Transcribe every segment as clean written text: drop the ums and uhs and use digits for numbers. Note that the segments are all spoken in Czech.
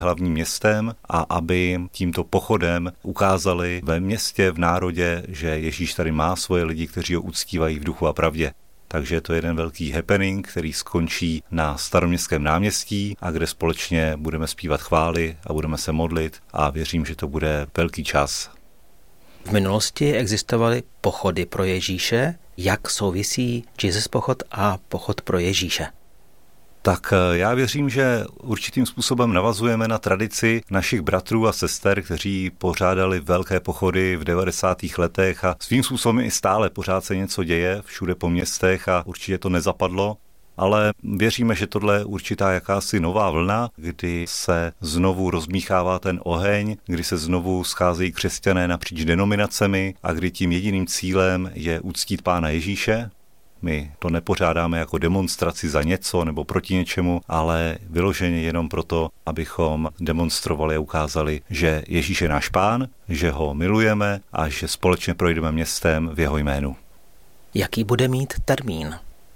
hlavním městem a aby tímto pochodem ukázali ve městě, v národě, že Ježíš tady má svoje lidi, kteří ho uctívají v duchu a pravdě. Takže je to jeden velký happening, který skončí na Staroměstském náměstí a kde společně budeme zpívat chvály a budeme se modlit a věřím, že to bude velký čas. V minulosti existovaly pochody pro Ježíše. Jak souvisí Jesus pochod a pochod pro Ježíše? Tak já věřím, že určitým způsobem navazujeme na tradici našich bratrů a sester, kteří pořádali velké pochody v 90. letech a svým způsobem i stále pořád se něco děje všude po městech a určitě to nezapadlo. Ale věříme, že tohle je určitá jakási nová vlna, kdy se znovu rozmíchává ten oheň, kdy se znovu scházejí křesťané napříč denominacemi a kdy tím jediným cílem je uctít Pána Ježíše. My to nepořádáme jako demonstraci za něco nebo proti něčemu, ale vyloženě jenom proto, abychom demonstrovali a ukázali, že Ježíš je náš Pán, že ho milujeme a že společně projdeme městem v jeho jménu. Jaký bude mít termín?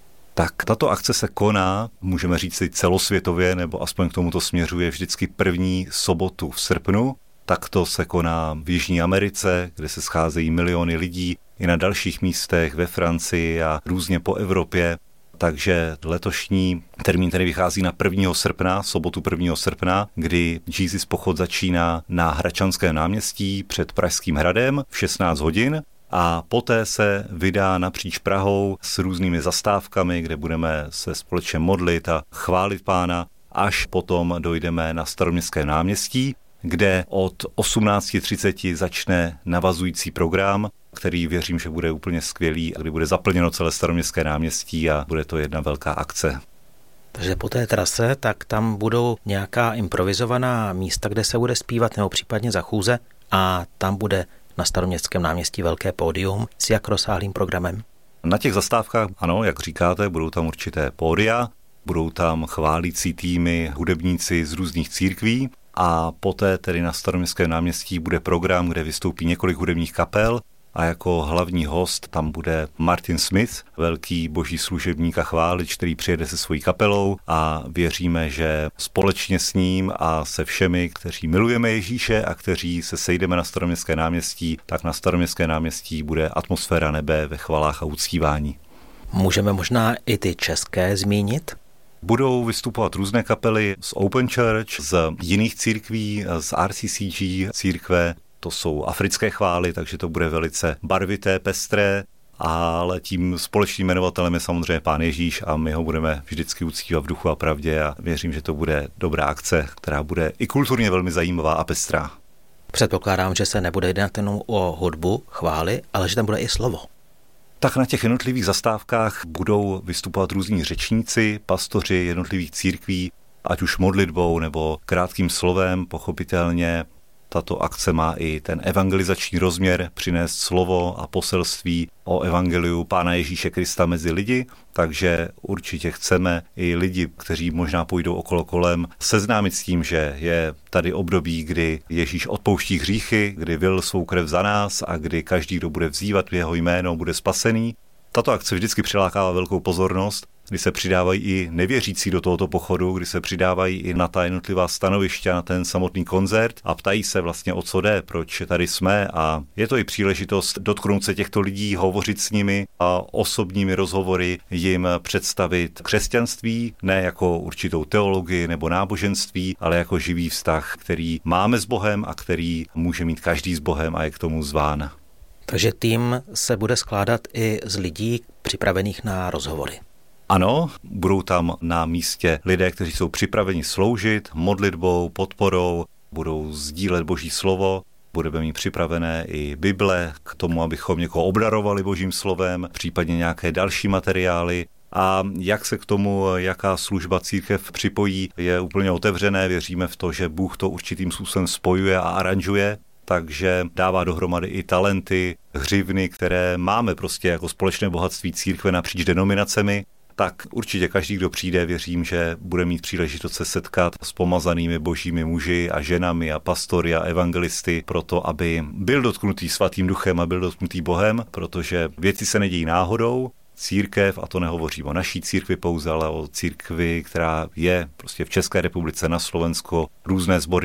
Tak tato akce se koná, můžeme říct si celosvětově, nebo aspoň k tomuto směřuje vždycky první sobotu v srpnu. Takto se koná v Jižní Americe, kde se scházejí miliony lidí, i na dalších místech ve Francii a různě po Evropě. Takže letošní termín tedy vychází na 1. srpna, sobotu 1. srpna, kdy Jesus pochod začíná na Hradčanském náměstí před Pražským hradem v 16 hodin. A poté se vydá napříč Prahou s různými zastávkami, kde budeme se společně modlit a chválit Pána, až potom dojdeme na Staroměstské náměstí, kde od 18:30 začne navazující program, který věřím, že bude úplně skvělý a kdy bude zaplněno celé Staroměstské náměstí a bude to jedna velká akce. Takže po té trase, tak tam budou nějaká improvizovaná místa, kde se bude zpívat nebo případně za chůze a tam bude na Staroměstském náměstí velké pódium s jak rozsáhlým programem? Na těch zastávkách, ano, jak říkáte, budou tam určité pódia, budou tam chválící týmy, hudebníci z různých církví a poté tedy na Staroměstském náměstí bude program, kde vystoupí několik hudebních kapel a jako hlavní host tam bude Martin Smith, velký boží služebník a chválič, který přijede se svojí kapelou a věříme, že společně s ním a se všemi, kteří milujeme Ježíše a kteří se sejdeme na Staroměstské náměstí, tak na Staroměstské náměstí bude atmosféra nebe ve chvalách a uctívání. Můžeme možná i ty české zmínit? Budou vystupovat různé kapely z Open Church, z jiných církví, z RCCG církve. To jsou africké chvály, takže to bude velice barvité, pestré, ale tím společným jmenovatelem je samozřejmě Pán Ježíš a my ho budeme vždycky uctívat v duchu a pravdě a věřím, že to bude dobrá akce, která bude i kulturně velmi zajímavá a pestrá. Předpokládám, že se nebude jednat jenom o hudbu, chvály, ale že tam bude i slovo. Tak na těch jednotlivých zastávkách budou vystupovat různí řečníci, pastoři jednotlivých církví, ať už modlitbou nebo krátkým slovem, pochopitelně. Tato akce má i ten evangelizační rozměr, přinést slovo a poselství o evangeliu Pána Ježíše Krista mezi lidi, takže určitě chceme i lidi, kteří možná půjdou okolo kolem, seznámit s tím, že je tady období, kdy Ježíš odpouští hříchy, kdy vylil svou krev za nás a kdy každý, kdo bude vzývat jeho jméno, bude spasený. Tato akce vždycky přilákává velkou pozornost, kdy se přidávají i nevěřící do tohoto pochodu, kdy se přidávají i na ta jednotlivá stanoviště, na ten samotný koncert a ptají se vlastně, o co jde, proč tady jsme a je to i příležitost dotknout se těchto lidí, hovořit s nimi a osobními rozhovory jim představit křesťanství, ne jako určitou teologii nebo náboženství, ale jako živý vztah, který máme s Bohem a který může mít každý s Bohem a je k tomu zván. Takže tým se bude skládat i z lidí připravených na rozhovory. Ano, budou tam na místě lidé, kteří jsou připraveni sloužit modlitbou, podporou, budou sdílet Boží slovo, budeme mít připravené i Bible k tomu, abychom někoho obdarovali Božím slovem, případně nějaké další materiály. A jak se k tomu, jaká služba církev připojí, je úplně otevřené. Věříme v to, že Bůh to určitým způsobem spojuje a aranžuje. Takže dává dohromady i talenty, hřivny, které máme prostě jako společné bohatství církve napříč denominacemi. Tak určitě každý, kdo přijde, věřím, že bude mít příležitost se setkat s pomazanými božími muži a ženami a pastory a evangelisty proto, aby byl dotknutý svatým duchem a byl dotknutý Bohem, protože věci se nedějí náhodou, církev, a to nehovořím o naší církvi pouze, ale o církvi, která je prostě v České republice, na Slovensku, různé sbory